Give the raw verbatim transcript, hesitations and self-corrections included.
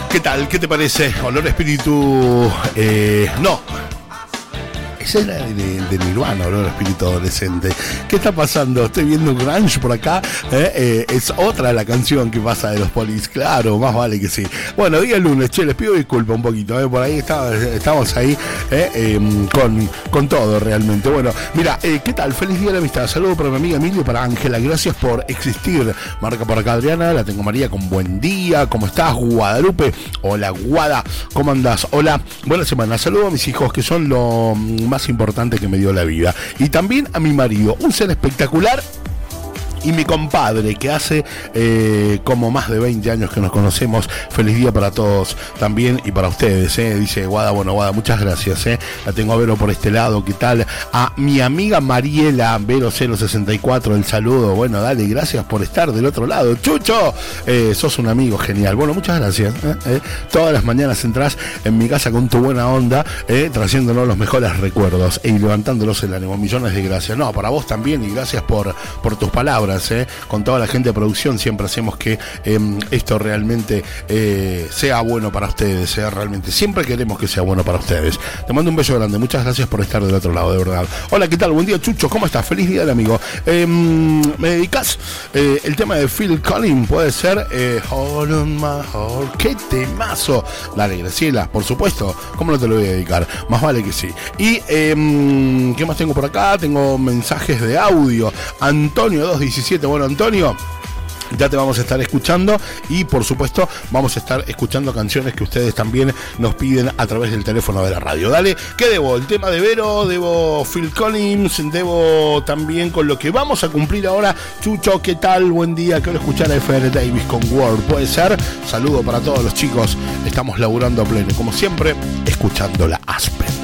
¿Qué tal? ¿Qué te parece? Olor a espíritu... Eh, no. Esa era de, de Nirvana, Olor a espíritu adolescente. ¿Qué está pasando? Estoy viendo grunge por acá. ¿eh? Eh, es otra la canción que pasa de los Police. Claro, más vale que sí. Bueno, día lunes, che, les pido disculpas un poquito. ¿eh? Por ahí está, estamos ahí ¿eh? Eh, con, con todo realmente. Bueno, mira, eh, ¿qué tal? Feliz día de la amistad. Saludos para mi amiga Emilio y para Ángela. Gracias por existir. Marca por acá Adriana. La tengo María con buen día. ¿Cómo estás? Guadalupe. Hola, Guada. ¿Cómo andás? Hola. Buena semana. Saludos a mis hijos que son lo más importante que me dio la vida. Y también a mi marido, un ser espectacular. Y mi compadre, que hace eh, como más de veinte años que nos conocemos. Feliz día para todos también y para ustedes, ¿eh? Dice Guada, bueno, Guada, muchas gracias, ¿eh? La tengo a Vero por este lado, ¿qué tal? A mi amiga Mariela, Vero cero sesenta y cuatro, el saludo. Bueno, dale, gracias por estar del otro lado. Chucho, eh, sos un amigo genial. Bueno, muchas gracias. ¿eh? ¿Eh? Todas las mañanas entras en mi casa con tu buena onda, ¿eh? Trayéndonos los mejores recuerdos y levantándolos el ánimo. Millones de gracias. No, para vos también y gracias por, por tus palabras. ¿eh? Con toda la gente de producción siempre hacemos que eh, esto realmente eh, sea bueno para ustedes, sea realmente, siempre queremos que sea bueno para ustedes. Te mando un beso grande, muchas gracias por estar del otro lado, de verdad. Hola, ¿qué tal? Buen día, Chucho, ¿cómo estás? Feliz día del amigo. Eh, ¿Me dedicas eh, el tema de Phil Collins? Puede ser eh, Hold on my heart. ¡Qué temazo! Dale, Graciela, por supuesto, ¿cómo no te lo voy a dedicar? Más vale que sí. Y eh, ¿qué más tengo por acá? Tengo mensajes de audio. Antonio dos diecisiete, bueno, Antonio, ya te vamos a estar escuchando y por supuesto vamos a estar escuchando canciones que ustedes también nos piden a través del teléfono de la radio. Dale, ¿qué debo? El tema de Vero, debo Phil Collins, debo también con lo que vamos a cumplir ahora. Chucho, ¿qué tal? Buen día, quiero escuchar a F R Davis con World, ¿puede ser? Saludo para todos los chicos, estamos laburando a pleno, como siempre, escuchando la Aspen.